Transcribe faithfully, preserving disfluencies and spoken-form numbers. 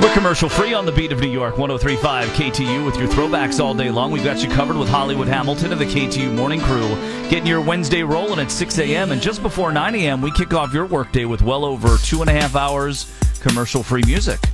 We're commercial free on the beat of New York, one oh three point five K T U with your throwbacks all day long. We've got you covered with Hollywood Hamilton and the K T U Morning Crew. Getting your Wednesday rolling at six a.m. and just before nine a.m. we kick off your workday with well over two and a half hours commercial free music.